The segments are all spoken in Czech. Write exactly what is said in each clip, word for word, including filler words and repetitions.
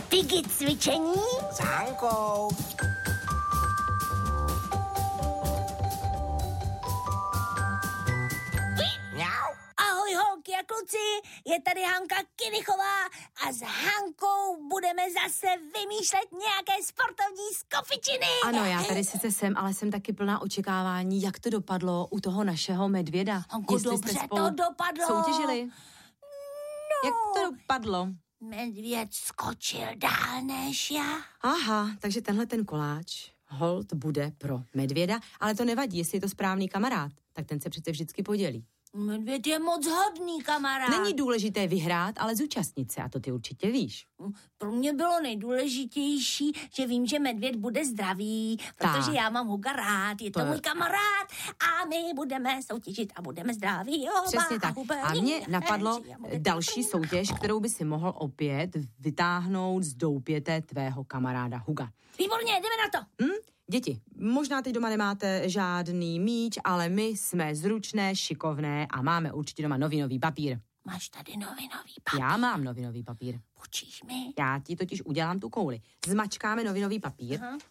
Piggy cvičení s Hankou. Ahoj holky a kluci, je tady Hanka Kinichová a s Hankou budeme zase vymýšlet nějaké sportovní skofičiny. Ano, já tady sice jsem, ale jsem taky plná očekávání, jak to dopadlo u toho našeho medvěda. Hanko, Jestli dobře jste to spolu dopadlo. soutěžili? No. Jak to dopadlo? Medvěd skočil dál než já. Aha, takže tenhle ten koláč hold bude pro medvěda, ale to nevadí, jestli je to správný kamarád, tak ten se přece vždycky podělí. Medvěd je moc hodný kamarád. Není důležité vyhrát, ale zúčastnit se, a to ty určitě víš. Pro mě bylo nejdůležitější, že vím, že medvěd bude zdravý, protože tak. já mám Huga rád, je to, To je... můj kamarád a my budeme soutěžit a budeme zdraví. Jo, Přesně tak. A mě napadlo další soutěž, kterou by si mohl opět vytáhnout z doupěte tvého kamaráda Huga. Výborně, jdeme na to. Hm? Děti, možná teď doma nemáte žádný míč, ale my jsme zručné, šikovné a máme určitě doma novinový papír. Máš tady novinový papír? Já mám novinový papír. Půjčíš mi? Já ti totiž udělám tu kouli. Zmačkáme novinový papír. Aha.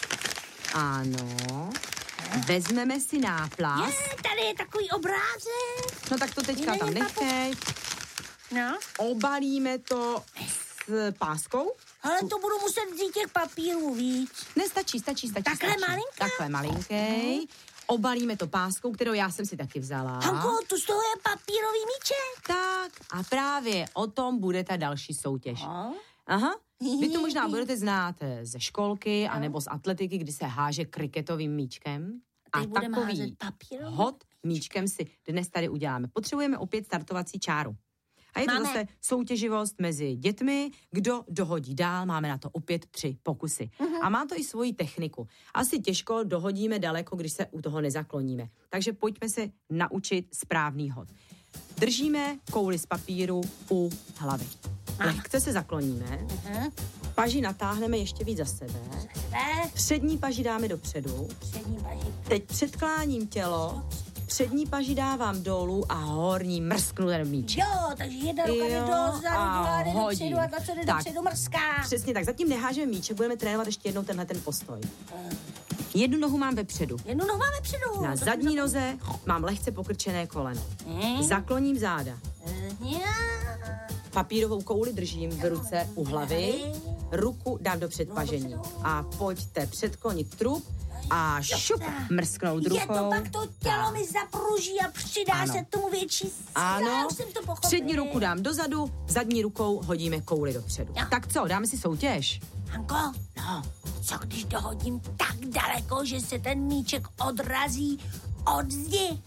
Ano. Vezmeme si náplast. Je, tady je takový obrázek. No tak to teďka Jiný tam nechej. No. Obalíme to s páskou. Ale to budu muset vzít těch papírů víc. Nestačí, stačí, stačí. Takhle stačí. malinká? Takhle malinký. Obalíme to páskou, kterou já jsem si taky vzala. Hanko, tu z toho je papírový míček. Tak a právě o tom bude ta další soutěž. No. Aha. Vy to možná budete znát ze školky anebo z atletiky, kdy se háže kriketovým míčkem. A takový hod míčkem si dnes tady uděláme. Potřebujeme opět startovací čáru. A je to máme. zase soutěživost mezi dětmi, kdo dohodí dál, máme na to opět tři pokusy. Uh-huh. A má to i svoji techniku. Asi těžko dohodíme daleko, když se u toho nezakloníme. Takže pojďme se naučit správný hod. Držíme kouli z papíru u hlavy. Lehce se zakloníme, uh-huh. paži natáhneme ještě víc za sebe, přední paži dáme dopředu, přední paži. Teď předkláním tělo, přední paži dávám dolů a horní mrsknu ten míček. Jo, takže jedna ruka jde dozadu, druhá jde dopředu a ta, co jde dopředu, mrská. Přesně tak, zatím nehážeme míček, budeme trénovat ještě jednou tenhle ten postoj. Jednu nohu mám vepředu. Jednu nohu mám vepředu. Na zadní noze mám lehce pokrčené koleno. Hmm. Zakloním záda. Hmm. Papírovou kouli držím v ruce u hlavy, ruku dám do předpažení. A pojďte předklonit trup a šup, mrsknout rukou. Je to pak to tělo mi zapruží a přidá ano. se tomu větší síla. Ano, jsem to pochopil. přední ruku dám dozadu, zadní rukou hodíme kouli dopředu. Jo. Tak co, dáme si soutěž? Hanko, no, co když dohodím tak daleko, že se ten míček odrazí od zdi?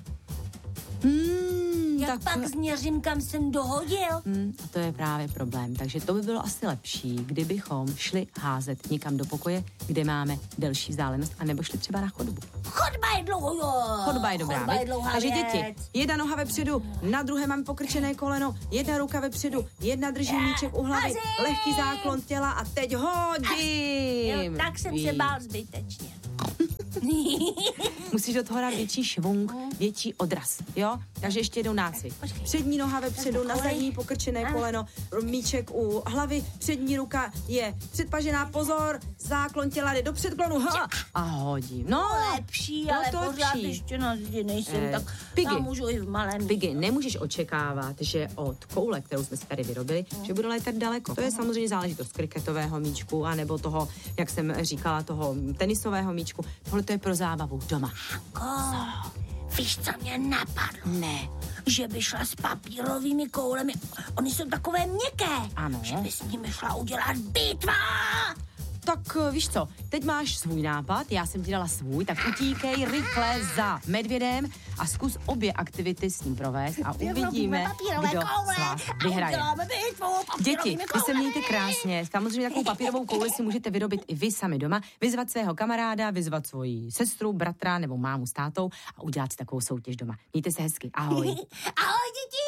Hmm, Jak tak... pak změřím, kam jsem dohodil? Hmm, a to je právě problém. Takže to by bylo asi lepší, kdybychom šli házet někam do pokoje, kde máme delší vzdálenost, anebo šli třeba na chodbu. Chodba je dlouho, jo. Chodba je dobrá, Chodba je dlouhá takže věc. děti, jedna noha vepředu, na druhé mám pokrčené koleno, jedna ruka vepředu, jedna drží míček u hlavy, Hazím! lehký záklon těla a teď hodím. Jo, tak jsem Ví. se bál zbytečně. Musíš do toho dát větší švung, větší odraz, jo? Takže ještě jednou nácvik. Přední noha vepředu, na zadní pokrčené koleno, míček u hlavy, přední ruka je předpažená, pozor, záklon těla jde do předklonu, ha, a hodím. No, lepší, no ale to pořád lepší. ještě na zdi nejsem, Eh, tak Piggy. tam můžu i v malém. Piggy, nemůžeš očekávat, že od koule, kterou jsme si tady vyrobili, že bude létat daleko. To je samozřejmě záležitost kriketového míčku, anebo toho, jak jsem říkala, toho tenisového míčku. Tohle to je pro zábavu doma. Hanko, víš, co mě napadlo? Ne. Že by šla s papírovými koulemi. Oni jsou takové měkké. Ano. Že by s nimi šla udělat bitva. Tak víš co, teď máš svůj nápad, já jsem ti dala svůj, tak utíkej rychle za medvědem a zkus obě aktivity s ním provést a uvidíme, kdo z vás vyhraje. Děti, vy se mějte krásně. Samozřejmě takovou papírovou kouli si můžete vyrobit i vy sami doma, vyzvat svého kamaráda, vyzvat svoji sestru, bratra nebo mámu s tátou a udělat si takovou soutěž doma. Mějte se hezky, ahoj. Ahoj, děti.